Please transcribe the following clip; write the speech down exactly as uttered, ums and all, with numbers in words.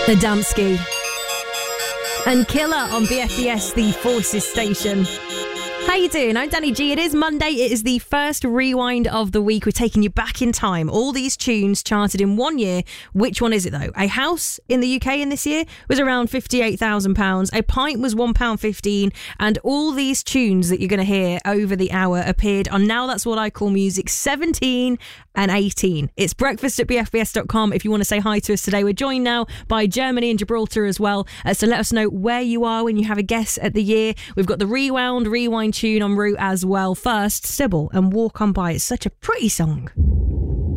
Adamski and Killer on B F B S, the Forces station. How you doing? I'm Danny G. It is Monday. It is the first rewind of the week. We're taking you back in time. All these tunes charted in one year. Which one is it though? A house in the U K in this year was around fifty-eight thousand pounds. A pint was one pound fifteen. And all these tunes that you're going to hear over the hour appeared on Now That's What I Call Music seventeen and eighteen. It's breakfast at b f b s dot com if you want to say hi to us today. We're joined now by Germany and Gibraltar as well. Uh, so let us know where you are when you have a guess at the year. We've got the Rewound, Rewind tune en route as well. First, Sybil and Walk On By. It's such a pretty song.